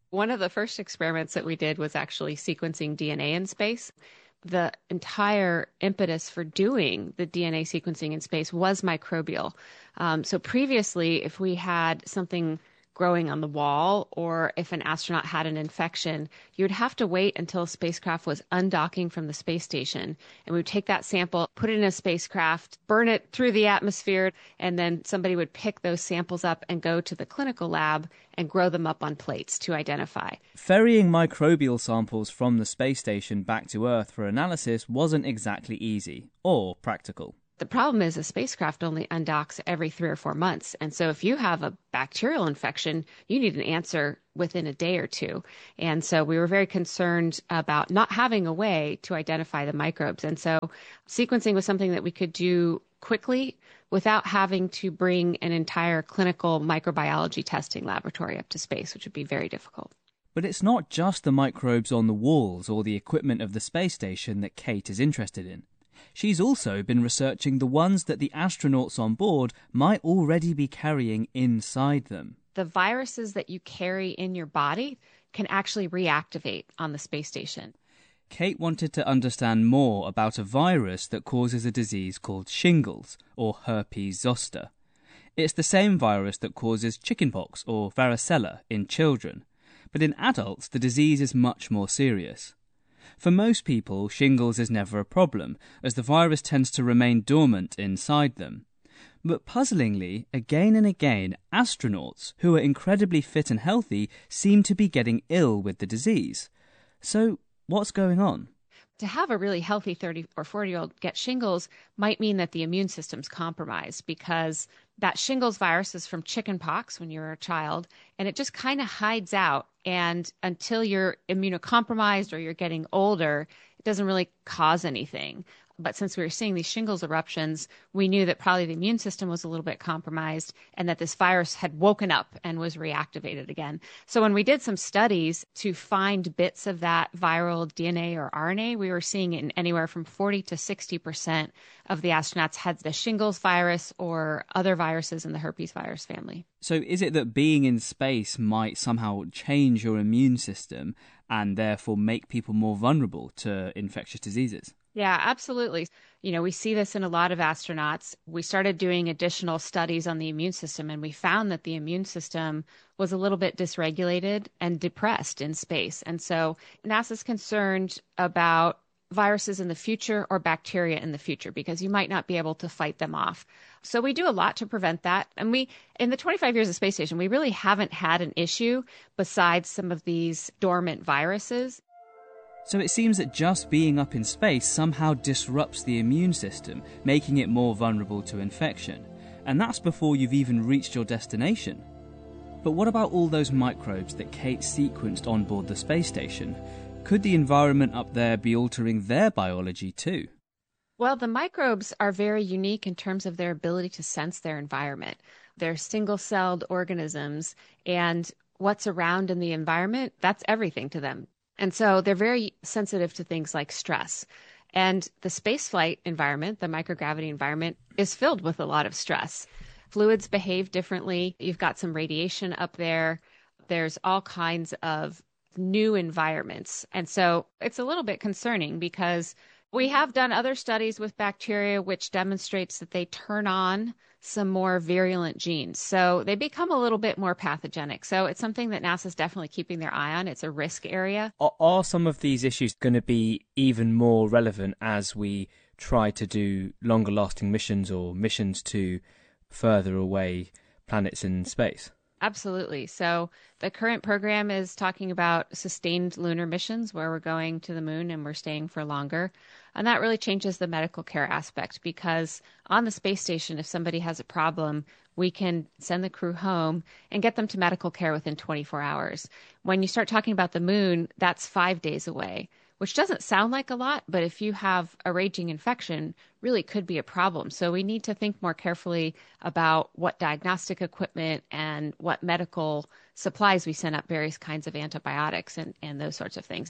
One of the first experiments that we did was actually sequencing D N A in space. The entire impetus for doing the D N A sequencing in space was microbial. Um, so previously, if we had something growing on the wall, or if an astronaut had an infection, you would have to wait until a spacecraft was undocking from the space station. And we would take that sample, put it in a spacecraft, burn it through the atmosphere, and then somebody would pick those samples up and go to the clinical lab and grow them up on plates to identify. Ferrying microbial samples from the space station back to Earth for analysis wasn't exactly easy or practical. The problem is a spacecraft only undocks every three or four months. And so if you have a bacterial infection, you need an answer within a day or two. And so we were very concerned about not having a way to identify the microbes. And so sequencing was something that we could do quickly without having to bring an entire clinical microbiology testing laboratory up to space, which would be very difficult. But it's not just the microbes on the walls or the equipment of the space station that Kate is interested in. She's also been researching the ones that the astronauts on board might already be carrying inside them. The viruses that you carry in your body can actually reactivate on the space station. Kate wanted to understand more about a virus that causes a disease called shingles, or herpes zoster. It's the same virus that causes chickenpox or varicella in children, but in adults the disease is much more serious. For most people, shingles is never a problem, as the virus tends to remain dormant inside them. But puzzlingly, again and again, astronauts, who are incredibly fit and healthy, seem to be getting ill with the disease. So, what's going on? To have a really healthy thirty or forty-year-old get shingles might mean that the immune system's compromised, because that shingles virus is from chickenpox when you're a child, and it just kind of hides out. And until you're immunocompromised or you're getting older, it doesn't really cause anything. But since we were seeing these shingles eruptions, we knew that probably the immune system was a little bit compromised and that this virus had woken up and was reactivated again. So when we did some studies to find bits of that viral D N A or R N A, we were seeing in anywhere from forty to sixty percent of the astronauts had the shingles virus or other viruses in the herpes virus family. So is it that being in space might somehow change your immune system and therefore make people more vulnerable to infectious diseases? Yeah, absolutely. You know, we see this in a lot of astronauts. We started doing additional studies on the immune system, and we found that the immune system was a little bit dysregulated and depressed in space. And so NASA's concerned about viruses in the future or bacteria in the future, because you might not be able to fight them off. So we do a lot to prevent that. And we, in the twenty-five years of space station, we really haven't had an issue besides some of these dormant viruses. So it seems that just being up in space somehow disrupts the immune system, making it more vulnerable to infection. And that's before you've even reached your destination. But what about all those microbes that Kate sequenced on board the space station? Could the environment up there be altering their biology too? Well, the microbes are very unique in terms of their ability to sense their environment. They're single-celled organisms, and what's around in the environment, that's everything to them. And so they're very sensitive to things like stress. And the spaceflight environment, the microgravity environment, is filled with a lot of stress. Fluids behave differently. You've got some radiation up there. There's all kinds of new environments. And so it's a little bit concerning, because we have done other studies with bacteria which demonstrates that they turn on some more virulent genes. So they become a little bit more pathogenic. So it's something that NASA's definitely keeping their eye on. It's a risk area. Are, are some of these issues going to be even more relevant as we try to do longer lasting missions or missions to further away planets in space? Absolutely. So the current program is talking about sustained lunar missions where we're going to the moon and we're staying for longer. And that really changes the medical care aspect, because on the space station, if somebody has a problem, we can send the crew home and get them to medical care within twenty-four hours. When you start talking about the moon, that's five days away, which doesn't sound like a lot, but if you have a raging infection, really could be a problem. So we need to think more carefully about what diagnostic equipment and what medical supplies we send up, various kinds of antibiotics and, and those sorts of things.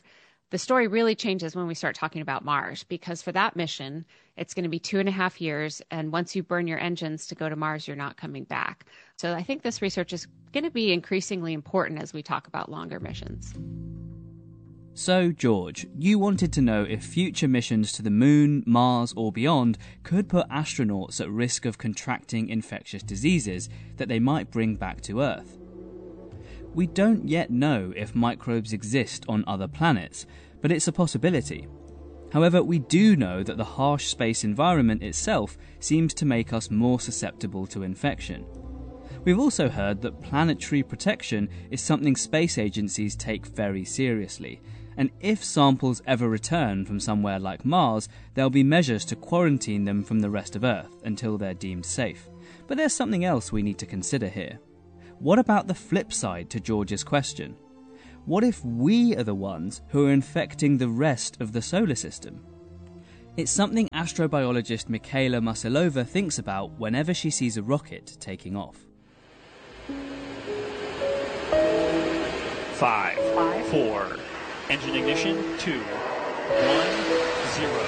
The story really changes when we start talking about Mars, because for that mission, it's going to be two and a half years. And once you burn your engines to go to Mars, you're not coming back. So I think this research is going to be increasingly important as we talk about longer missions. So, George, you wanted to know if future missions to the Moon, Mars or beyond could put astronauts at risk of contracting infectious diseases that they might bring back to Earth. We don't yet know if microbes exist on other planets, but it's a possibility. However, we do know that the harsh space environment itself seems to make us more susceptible to infection. We've also heard that planetary protection is something space agencies take very seriously, and if samples ever return from somewhere like Mars, there'll be measures to quarantine them from the rest of Earth until they're deemed safe. But there's something else we need to consider here. What about the flip side to George's question? What if we are the ones who are infecting the rest of the solar system? It's something astrobiologist Mikhaila Marcelova thinks about whenever she sees a rocket taking off. Five, Five. four, engine ignition, two, one, zero.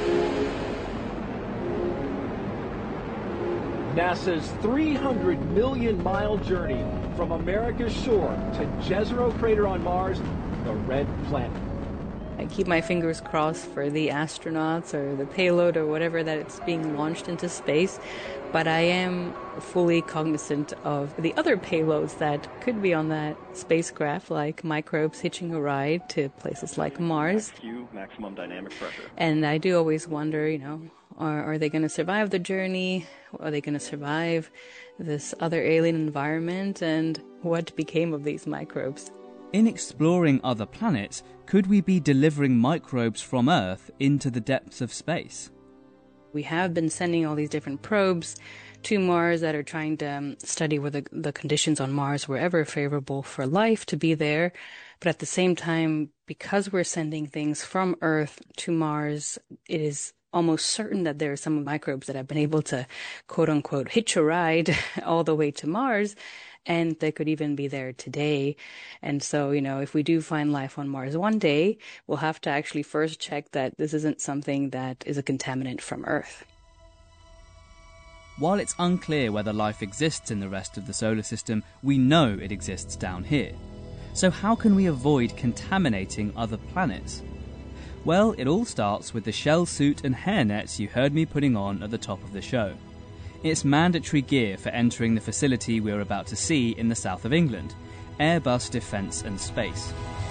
NASA's three hundred million mile journey from America's shore to Jezero Crater on Mars, the Red Planet. I keep my fingers crossed for the astronauts or the payload or whatever that it's being launched into space, but I am fully cognizant of the other payloads that could be on that spacecraft, like microbes hitching a ride to places like Mars. Q, maximum dynamic pressure. And I do always wonder, you know, are, are they going to survive the journey? Are they going to survive this other alien environment? And what became of these microbes? In exploring other planets, could we be delivering microbes from Earth into the depths of space? We have been sending all these different probes to Mars that are trying to um, study whether the conditions on Mars were ever favorable for life to be there. But at the same time, because we're sending things from Earth to Mars, it is almost certain that there are some microbes that have been able to, quote unquote, hitch a ride all the way to Mars. And they could even be there today. And so, you know, if we do find life on Mars one day, we'll have to actually first check that this isn't something that is a contaminant from Earth. While it's unclear whether life exists in the rest of the solar system, we know it exists down here. So how can we avoid contaminating other planets? Well, it all starts with the shell suit and hairnets you heard me putting on at the top of the show. It's mandatory gear for entering the facility we're about to see in the south of England, Airbus Defence and Space.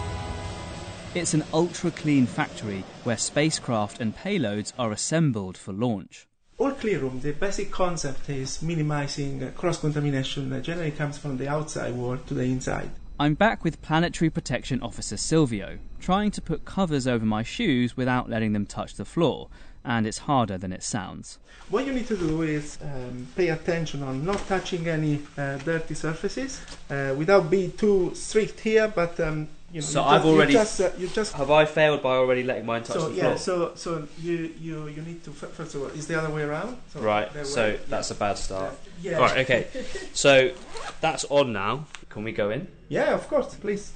It's an ultra-clean factory where spacecraft and payloads are assembled for launch. All clean room, the basic concept is minimizing cross-contamination that generally comes from the outside world to the inside. I'm back with Planetary Protection Officer Silvio, trying to put covers over my shoes without letting them touch the floor, and it's harder than it sounds. What you need to do is um, pay attention on not touching any uh, dirty surfaces, uh, without being too strict here, but um, you know, so you I've just, already you just, uh, you just have I failed by already letting mine touch so, the yeah, floor? So so you, you you need to first of all, it's the other way around. So right, so way, that's yeah. a bad start. Uh, yeah. Right, okay. So that's on now. Can we go in? Yeah, of course, please.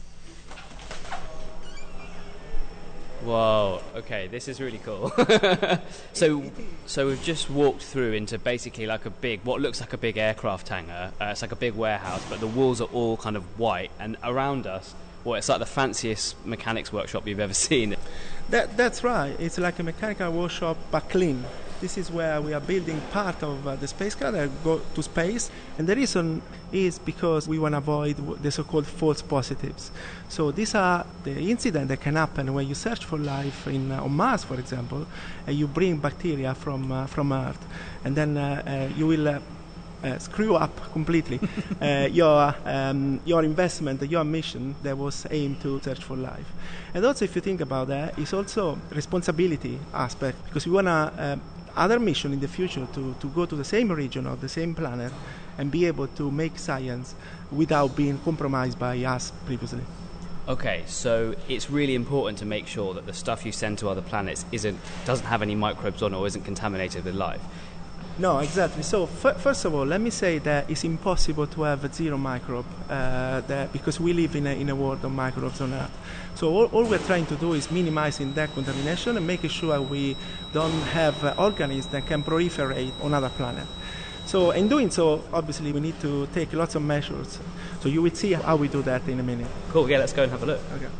Whoa, okay, this is really cool. so so we've just walked through into basically like a big, what looks like a big aircraft hangar. Uh, it's like a big warehouse, but the walls are all kind of white, and around us, well, it's like the fanciest mechanics workshop you've ever seen. That, that's right, it's like a mechanical workshop, but clean. This is where we are building part of uh, the spacecraft that go to space, and the reason is because we want to avoid the so-called false positives. So these are the incidents that can happen when you search for life in uh, on Mars, for example, and you bring bacteria from uh, from Earth, and then uh, uh, you will uh, uh, screw up completely uh, your um, your investment, your mission that was aimed to search for life. And also, if you think about that, it's also responsibility aspect, because we want to. Uh, other mission in the future to, to go to the same region or the same planet and be able to make science without being compromised by us previously. Okay, so it's really important to make sure that the stuff you send to other planets isn't doesn't have any microbes on or isn't contaminated with life. No, exactly. So f- first of all, let me say that it's impossible to have a zero microbe uh, that, because we live in a, in a world of microbes on Earth. So all, all we're trying to do is minimizing that contamination and making sure we don't have uh, organisms that can proliferate on other planets. So in doing so, obviously, we need to take lots of measures. So you will see how we do that in a minute. Cool, yeah, let's go and have a look. Okay.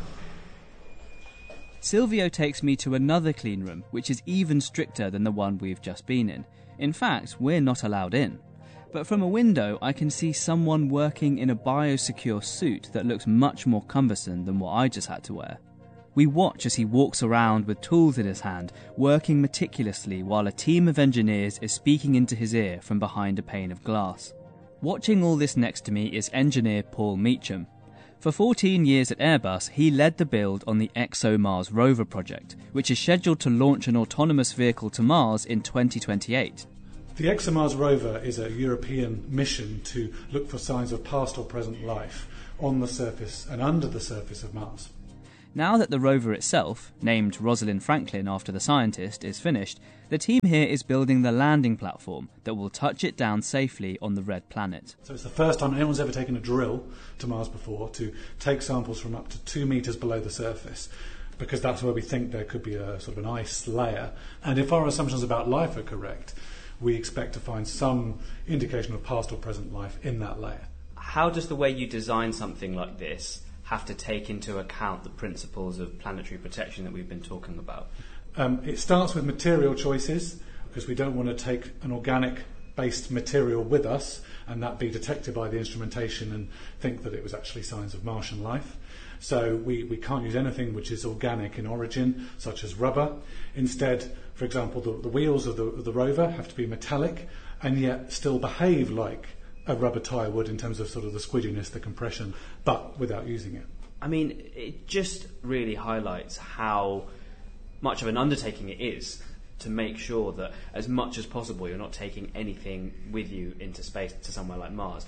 Silvio takes me to another clean room, which is even stricter than the one we've just been in. In fact, we're not allowed in. But from a window, I can see someone working in a biosecure suit that looks much more cumbersome than what I just had to wear. We watch as he walks around with tools in his hand, working meticulously while a team of engineers is speaking into his ear from behind a pane of glass. Watching all this next to me is engineer Paul Meacham. For fourteen years at Airbus, he led the build on the ExoMars rover project, which is scheduled to launch an autonomous vehicle to Mars in twenty twenty-eight. The ExoMars rover is a European mission to look for signs of past or present life on the surface and under the surface of Mars. Now that the rover itself, named Rosalind Franklin after the scientist, is finished, the team here is building the landing platform that will touch it down safely on the red planet. So it's the first time anyone's ever taken a drill to Mars before to take samples from up to two metres below the surface, because that's where we think there could be a sort of an ice layer. And if our assumptions about life are correct, we expect to find some indication of past or present life in that layer. How does the way you design something like this have to take into account the principles of planetary protection that we've been talking about? Um, it starts with material choices, because we don't want to take an organic-based material with us and that be detected by the instrumentation and think that it was actually signs of Martian life. So we, we can't use anything which is organic in origin, such as rubber. Instead, for example, the, the wheels of the, of the rover have to be metallic and yet still behave like a rubber tyre would in terms of sort of the squidginess, the compression, but without using it. I mean, it just really highlights how much of an undertaking it is to make sure that as much as possible you're not taking anything with you into space to somewhere like Mars.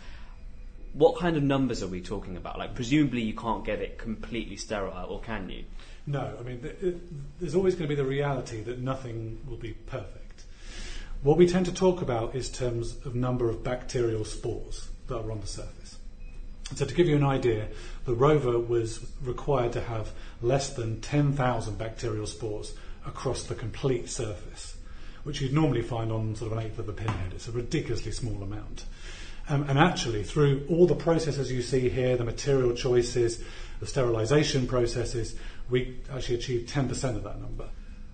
What kind of numbers are we talking about? Like, presumably you can't get it completely sterile, or can you? No, I mean, th- it, there's always going to be the reality that nothing will be perfect. What we tend to talk about is terms of number of bacterial spores that are on the surface. So to give you an idea, the rover was required to have less than ten thousand bacterial spores across the complete surface, which you'd normally find on sort of an eighth of a pinhead. It's a ridiculously small amount. Um, and actually, through all the processes you see here, the material choices, the sterilisation processes, we actually achieved ten percent of that number.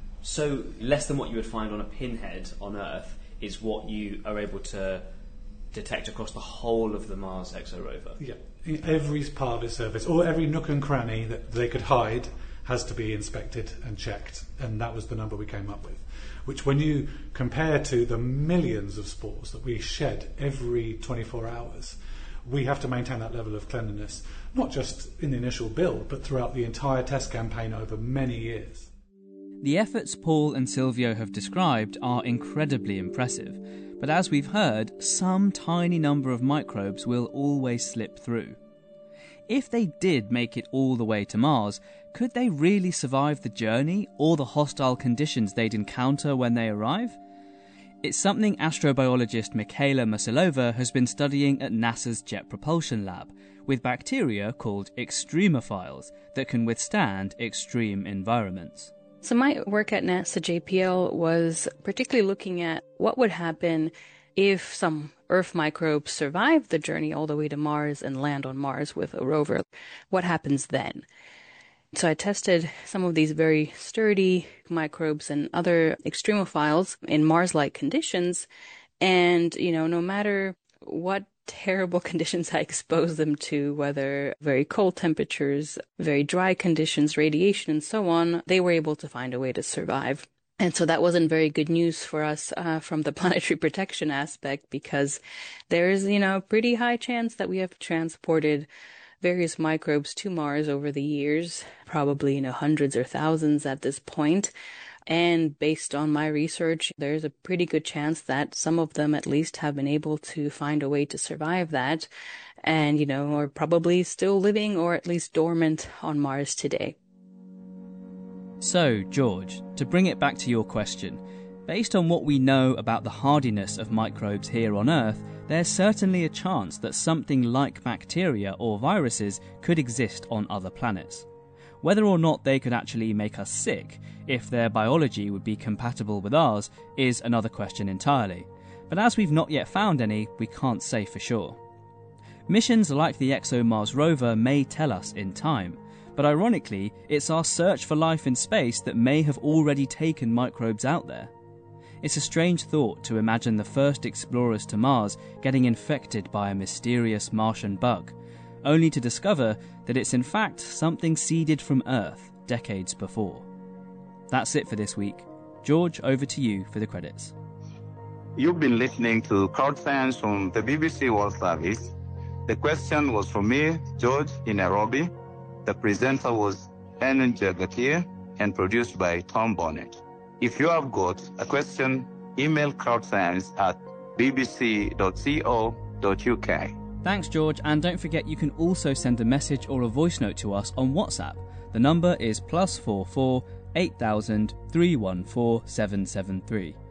So less than what you would find on a pinhead on Earth is what you are able to detect across the whole of the Mars Exo rover? Yeah, every part of its surface, or every nook and cranny that they could hide, has to be inspected and checked, and that was the number we came up with, which when you compare to the millions of spores that we shed every twenty-four hours, we have to maintain that level of cleanliness, not just in the initial build, but throughout the entire test campaign over many years. The efforts Paul and Silvio have described are incredibly impressive, but as we've heard, some tiny number of microbes will always slip through. If they did make it all the way to Mars, could they really survive the journey or the hostile conditions they'd encounter when they arrive? It's something astrobiologist Mikhaila Musilova has been studying at NASA's Jet Propulsion Lab, with bacteria called extremophiles that can withstand extreme environments. So my work at NASA J P L was particularly looking at what would happen if some Earth microbes survive the journey all the way to Mars and land on Mars with a rover. What happens then? So I tested some of these very sturdy microbes and other extremophiles in Mars-like conditions. And, you know, no matter what terrible conditions I exposed them to, whether very cold temperatures, very dry conditions, radiation, and so on, they were able to find a way to survive. And so that wasn't very good news for us uh, from the planetary protection aspect, because there's, you know, a pretty high chance that we have transported various microbes to Mars over the years, probably, you know, hundreds or thousands at this point. And based on my research, there's a pretty good chance that some of them at least have been able to find a way to survive that and, you know, are probably still living or at least dormant on Mars today. So, George, to bring it back to your question, Based on what we know about the hardiness of microbes here on Earth, there's certainly a chance that something like bacteria or viruses could exist on other planets. Whether or not they could actually make us sick, if their biology would be compatible with ours, is another question entirely. But as we've not yet found any, we can't say for sure. Missions like the ExoMars rover may tell us in time, but ironically, it's our search for life in space that may have already taken microbes out there. It's a strange thought to imagine the first explorers to Mars getting infected by a mysterious Martian bug, only to discover that it's in fact something seeded from Earth decades before. That's it for this week. George, over to you for the credits. You've been listening to Crowd Science from the B B C World Service. The question was from me, George, in Nairobi. The presenter was Enon Jagatir and produced by Tom Bonnet. If you have got a question, email crowdscience at b b c dot co dot u k. Thanks, George, and don't forget you can also send a message or a voice note to us on WhatsApp. The number is plus four four eight thousand three one four seven seven three.